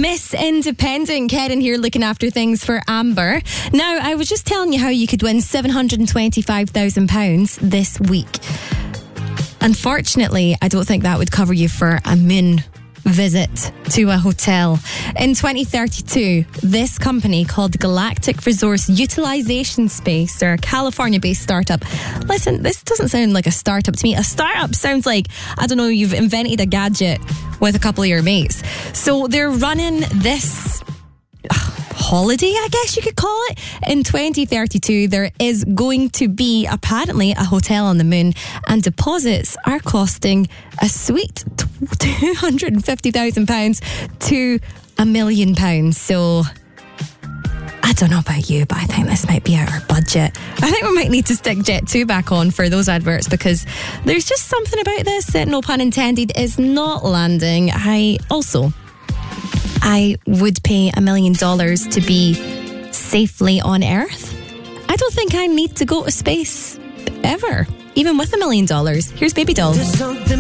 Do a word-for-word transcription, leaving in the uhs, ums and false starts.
Miss Independent, Karen here looking after things for Amber. Now, I was just telling you how you could win seven hundred twenty-five thousand pounds this week. Unfortunately, I don't think that would cover you for a moon visit to a hotel. In twenty thirty-two, this company called Galactic Resource Utilization Space, they're a California-based startup. Listen, this doesn't sound like a startup to me. A startup sounds like, I don't know, you've invented a gadget with a couple of your mates. So they're running this holiday, I guess you could call it. In twenty thirty-two, there is going to be apparently a hotel on the moon, and deposits are costing a sweet two hundred fifty thousand pounds to a million pounds. So I don't know about you, but I think this might be out our budget. I think we might need to stick Jet two back on for those adverts, because there's just something about this that, no pun intended, is not landing. I also I would pay a million dollars to be safely on Earth. I don't think I need to go to space ever, even with a million dollars. Here's Baby Doll.